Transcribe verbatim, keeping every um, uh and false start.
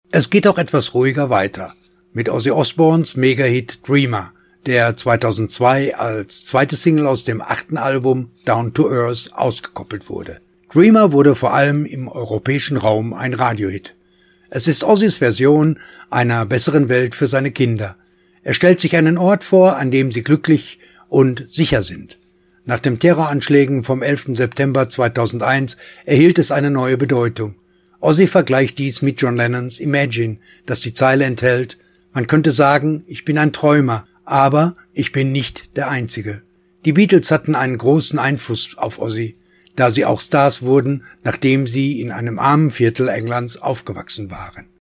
Es geht auch etwas ruhiger weiter mit Ozzy Osbournes Mega-Hit Dreamer, der zweitausendzwei als zweite Single aus dem achten Album Down to Earth ausgekoppelt wurde. Dreamer wurde vor allem im europäischen Raum ein Radiohit. Es ist Ozzys Version einer besseren Welt für seine Kinder. Er stellt sich einen Ort vor, an dem sie glücklich und sicher sind. Nach den Terroranschlägen vom elften September zweitausendeins erhielt es eine neue Bedeutung. Ozzy vergleicht dies mit John Lennons Imagine, das die Zeile enthält: Man könnte sagen, ich bin ein Träumer, aber ich bin nicht der Einzige. Die Beatles hatten einen großen Einfluss auf Ozzy, da sie auch Stars wurden, nachdem sie in einem armen Viertel Englands aufgewachsen waren.